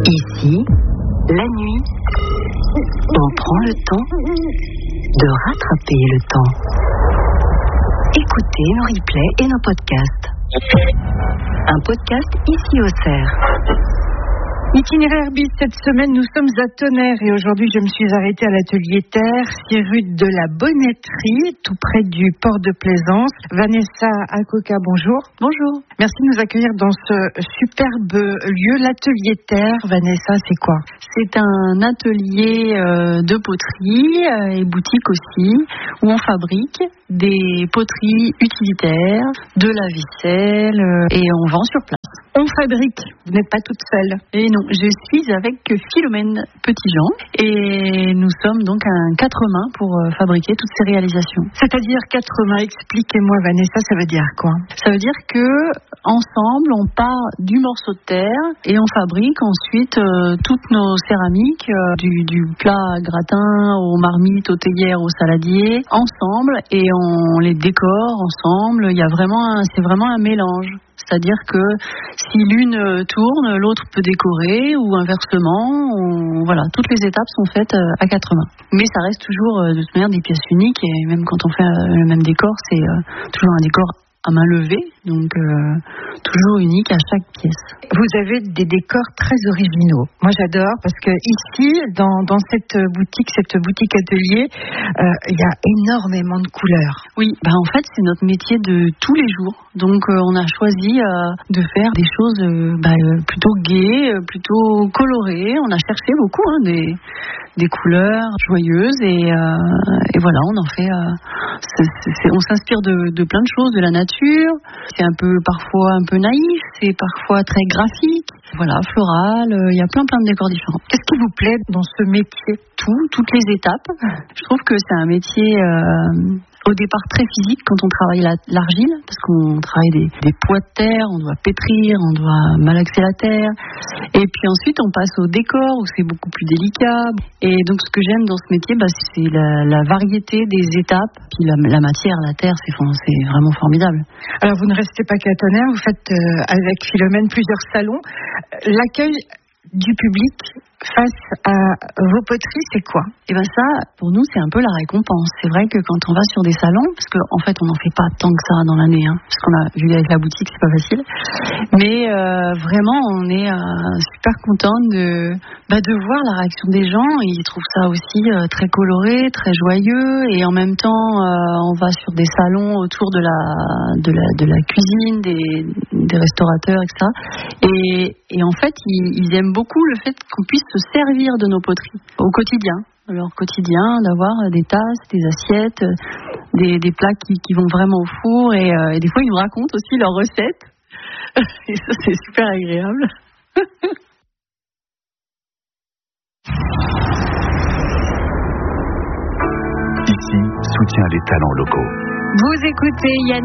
Ici, la nuit, on prend le temps de rattraper le temps. Écoutez nos replays et nos podcasts. Un podcast ici au Cerf. Itinéraire bis, cette semaine nous sommes à Tonnerre et aujourd'hui je me suis arrêtée à l'atelier Terre, 6 rue de la Bonnetterie, tout près du port de Plaisance. Vanessa Akoka, bonjour. Bonjour. Merci de nous accueillir dans ce superbe lieu, l'atelier Terre. Vanessa, c'est quoi? C'est un atelier de poterie et boutique aussi, où on fabrique des poteries utilitaires, de la vaisselle et on vend sur place. On fabrique, vous n'êtes pas toute seule. Et non, je suis avec Philomène Petitjean et nous sommes donc à 4 mains pour fabriquer toutes ces réalisations. C'est-à-dire 4 mains, expliquez-moi Vanessa, ça veut dire quoi? Ça veut dire que ensemble on part du morceau de terre et on fabrique ensuite toutes nos céramiques, du plat gratin aux marmites, aux théières, aux saladiers, ensemble et on les décore ensemble. C'est vraiment un mélange. C'est-à-dire que si l'une tourne, l'autre peut décorer ou inversement. Voilà, toutes les étapes sont faites à 4 mains. Mais ça reste toujours de toute manière des pièces uniques et même quand on fait le même décor, c'est toujours un décor à main levée, donc toujours unique à chaque pièce. Vous avez des décors très originaux. Moi j'adore parce que ici, dans cette boutique atelier, il y a énormément de couleurs. Oui, en fait c'est notre métier de tous les jours. Donc on a choisi de faire des choses plutôt gaies, plutôt colorées. On a cherché beaucoup des couleurs joyeuses et voilà, on en fait. On s'inspire de plein de choses, de la nature. C'est parfois un peu naïf, c'est parfois très graphique. Voilà, floral. Il y a plein de décors différents. Qu'est-ce qui vous plaît dans ce métier? Toutes les étapes. Je trouve que c'est un métier au départ très physique quand on travaille l'argile, parce qu'on travaille des poids de terre, on doit pétrir, on doit malaxer la terre. Et puis ensuite on passe au décor où c'est beaucoup plus délicat. Et donc ce que j'aime dans ce métier, c'est la variété des étapes. Puis la matière, la terre, c'est vraiment formidable. Alors vous ne restez pas qu'à Tonnerre, vous faites avec Philomène plusieurs salons. L'accueil du public face à vos poteries, c'est quoi? Et ça, pour nous, c'est un peu la récompense. C'est vrai que quand on va sur des salons, parce qu'en fait, on n'en fait pas tant que ça dans l'année, parce qu'on a vu avec la boutique, c'est pas facile. Mais vraiment, on est super content de voir la réaction des gens. Ils trouvent ça aussi très coloré, très joyeux, et en même temps, on va sur des salons autour de la cuisine, des restaurateurs, etc. Et en fait, ils aiment beaucoup le fait qu'on puisse se servir de nos poteries au quotidien. Leur quotidien, d'avoir des tasses, des assiettes, des plats qui vont vraiment au four et des fois ils nous racontent aussi leurs recettes et ça c'est super agréable. Ici, soutient les talents locaux. Vous écoutez Yann